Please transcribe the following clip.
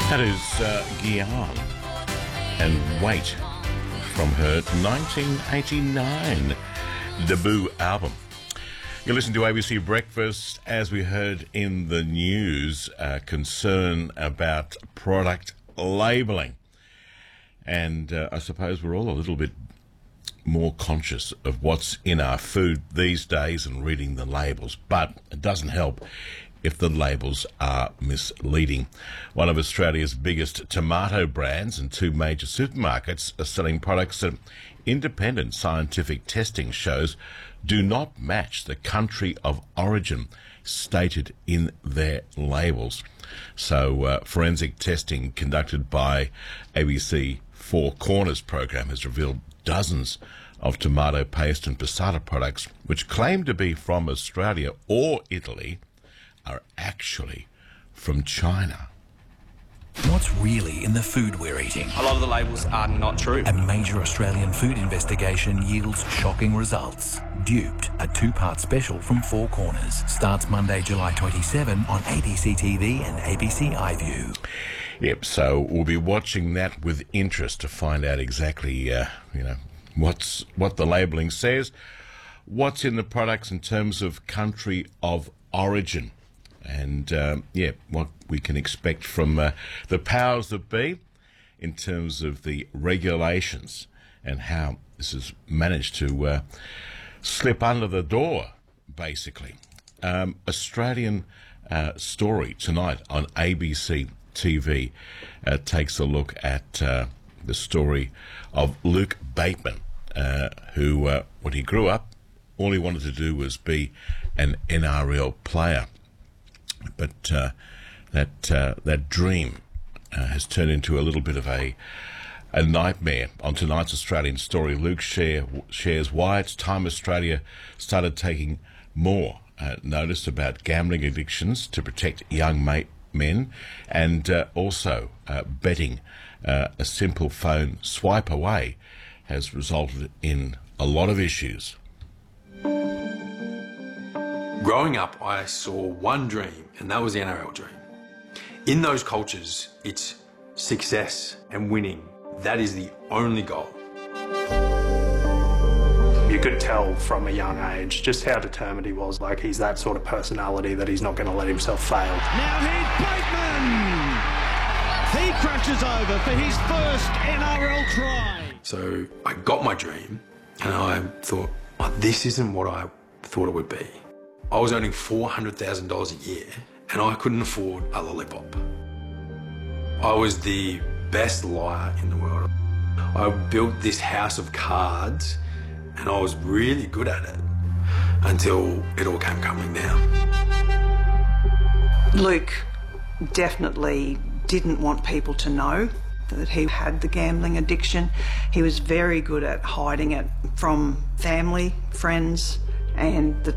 That is Guian and Wait from her 1989 debut album. You listen to ABC Breakfast. As we heard in the news, concern about product labelling. And I suppose we're all a little bit more conscious of what's in our food these days and reading the labels, but it doesn't help if the labels are misleading. One of Australia's biggest tomato brands and two major supermarkets are selling products that independent scientific testing shows do not match the country of origin stated in their labels. So forensic testing conducted by ABC Four Corners program has revealed dozens of tomato paste and passata products which claim to be from Australia or Italy are actually from China. What's really in the food we're eating? A lot of the labels are not true. A major Australian food investigation yields shocking results. Duped, a two-part special from Four Corners, starts Monday, July 27 on ABC TV and ABC iView. Yep, so we'll be watching that with interest to find out exactly, what the labelling says, what's in the products in terms of country of origin, and what we can expect from the powers that be in terms of the regulations and how this has managed to slip under the door, basically. Australian Story tonight on ABC TV takes a look at the story of Luke Bateman, who, when he grew up, all he wanted to do was be an NRL player. But that dream has turned into a little bit of a nightmare. On tonight's Australian Story, Luke shares why it's time Australia started taking more notice about gambling addictions to protect young men, and also betting a simple phone swipe away has resulted in a lot of issues. Growing up, I saw one dream, and that was the NRL dream. In those cultures, it's success and winning. That is the only goal. You could tell from a young age just how determined he was. Like, he's that sort of personality that he's not going to let himself fail. Now here's Bateman! He crashes over for his first NRL try. So I got my dream, and I thought, this isn't what I thought it would be. I was earning $400,000 a year, and I couldn't afford a lollipop. I was the best liar in the world. I built this house of cards, and I was really good at it until it all came crumbling down. Luke definitely didn't want people to know that he had the gambling addiction. He was very good at hiding it from family, friends, and the